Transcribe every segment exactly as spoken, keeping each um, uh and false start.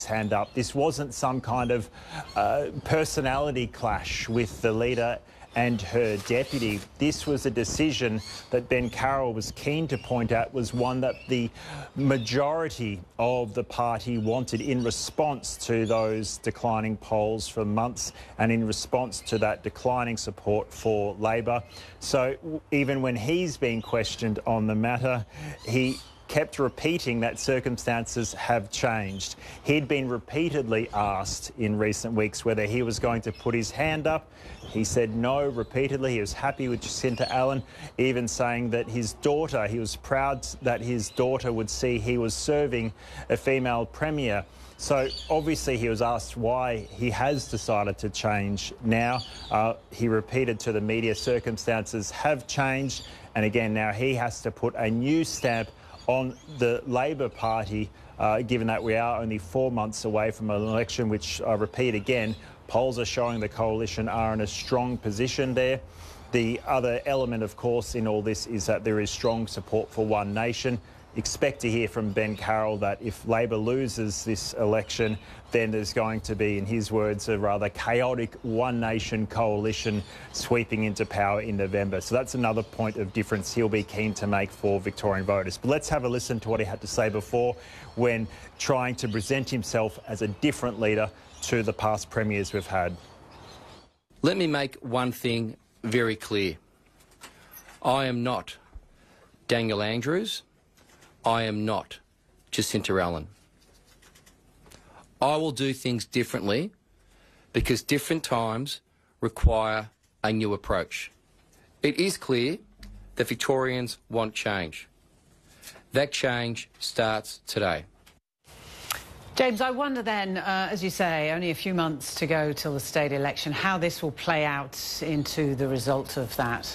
hand up. This wasn't some kind of uh, personality clash with the leader and her deputy. This was a decision that Ben Carroll was keen to point out was one that the majority of the party wanted in response to those declining polls for months and in response to that declining support for Labor. So even when he's being questioned on the matter, he kept repeating that circumstances have changed. He'd been repeatedly asked in recent weeks whether he was going to put his hand up. He said no repeatedly. He was happy with Jacinta Allan, even saying that his daughter, he was proud that his daughter would see he was serving a female premier. So obviously he was asked why he has decided to change now. Uh, he repeated to the media circumstances have changed, and again now he has to put a new stamp on the Labor Party, uh, given that we are only four months away from an election, which I repeat again, polls are showing the coalition are in a strong position there. The other element, of course, in all this is that there is strong support for One Nation. Expect to hear from Ben Carroll that if Labor loses this election, then there's going to be, in his words, a rather chaotic One Nation coalition sweeping into power in November. So that's another point of difference he'll be keen to make for Victorian voters. But let's have a listen to what he had to say before when trying to present himself as a different leader to the past premiers we've had. Let me make one thing very clear. I am not Daniel Andrews. I am not Jacinta Allan. I will do things differently because different times require a new approach. It is clear that Victorians want change. That change starts today. James, I wonder then, uh, as you say, only a few months to go till the state election, how this will play out into the result of that.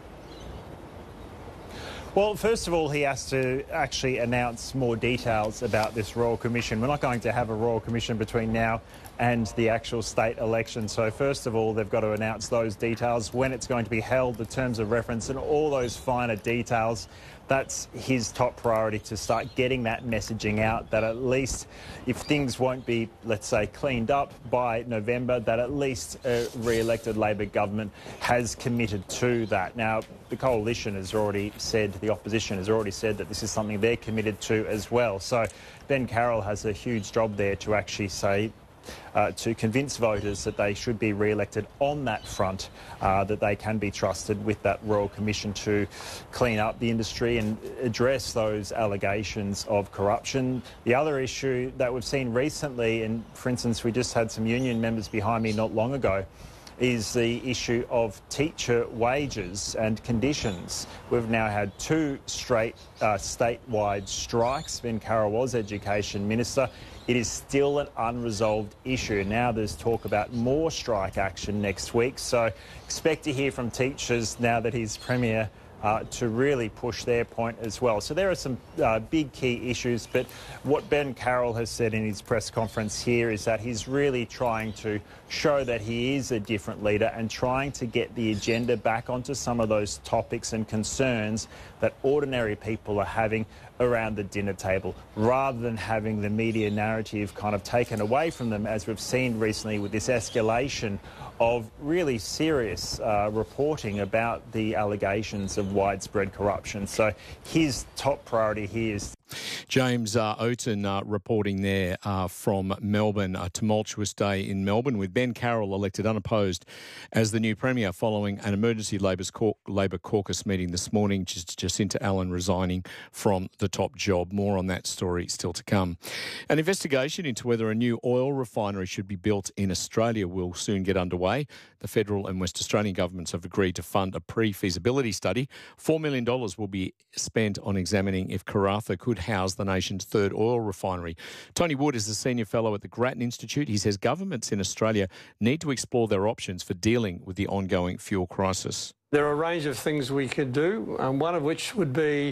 Well, first of all, he has to actually announce more details about this Royal Commission. We're not going to have a Royal Commission between now and the actual state election. So first of all, they've got to announce those details, when it's going to be held, the terms of reference and all those finer details. That's his top priority, to start getting that messaging out, that at least if things won't be, let's say, cleaned up by November, that at least a re-elected Labor government has committed to that. Now, the coalition has already said, the opposition has already said that this is something they're committed to as well. So Ben Carroll has a huge job there to actually say, Uh, to convince voters that they should be re-elected on that front, uh, that they can be trusted with that Royal Commission to clean up the industry and address those allegations of corruption. The other issue that we've seen recently, and for instance, we just had some union members behind me not long ago, is the issue of teacher wages and conditions. We've now had two straight uh, statewide strikes. Ben Carroll was Education Minister. It is still an unresolved issue. Now there's talk about more strike action next week. So expect to hear from teachers now that he's Premier uh, to really push their point as well. So there are some uh, big key issues, but what Ben Carroll has said in his press conference here is that he's really trying to show that he is a different leader and trying to get the agenda back onto some of those topics and concerns that ordinary people are having around the dinner table, rather than having the media narrative kind of taken away from them, as we've seen recently with this escalation of really serious uh, reporting about the allegations of widespread corruption. So his top priority here is... James uh, Oaten uh, reporting there uh, from Melbourne. A tumultuous day in Melbourne with Ben Carroll elected unopposed as the new Premier following an emergency Labor's cau- Labor caucus meeting this morning. Just Jacinta Allan resigning from the top job. More on that story still to come. An investigation into whether a new oil refinery should be built in Australia will soon get underway. The federal and West Australian governments have agreed to fund a pre-feasibility study. four million dollars will be spent on examining if Karratha could house the nation's third oil refinery. Tony Wood is a senior fellow at the Grattan Institute. He says governments in Australia need to explore their options for dealing with the ongoing fuel crisis. There are a range of things we could do, um, one of which would be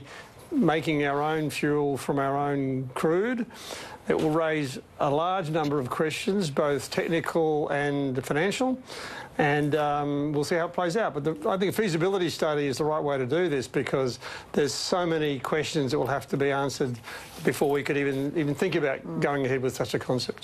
making our own fuel from our own crude. It will raise a large number of questions, both technical and financial, and um, we'll see how it plays out. But the, I think a feasibility study is the right way to do this, because there's so many questions that will have to be answered before we could even, even think about going ahead with such a concept.